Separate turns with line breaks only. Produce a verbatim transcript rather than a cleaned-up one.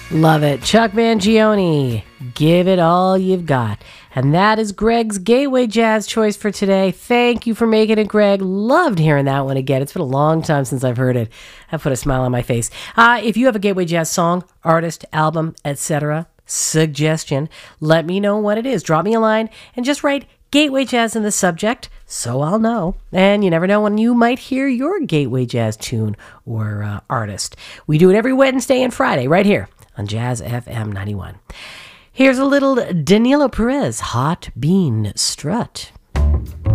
Love it. Chuck Mangione, give it all you've got. And that is Greg's Gateway Jazz choice for today. Thank you for making it, Greg. Loved hearing that one again. It's been a long time since I've heard it. That put a smile on my face. Uh, if you have a Gateway Jazz song, artist, album, et cetera, suggestion, let me know what it is. Drop me a line and just write Gateway Jazz in the subject, so I'll know. And you never know when you might hear your Gateway Jazz tune or uh, artist. We do it every Wednesday and Friday right here on Jazz F M ninety-one. Here's a little Danilo Perez, Hot Bean Strut.